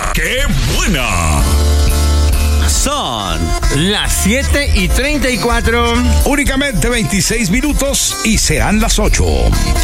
¡Qué buena! Son las 7:34. Únicamente 26 minutos y serán las 8.